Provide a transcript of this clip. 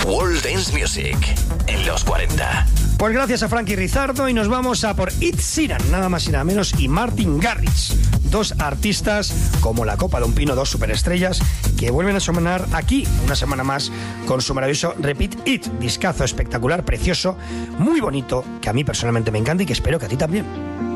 World Dance Music en los 40. Pues gracias a Frankie Rizardo y nos vamos a por Ed Sheeran, nada más y nada menos, y Martin Garrix. Dos artistas como la copa de un pino, dos superestrellas que vuelven a sonar aquí una semana más con su maravilloso Repeat It, discazo espectacular, precioso, muy bonito, que a mí personalmente me encanta y que espero que a ti también.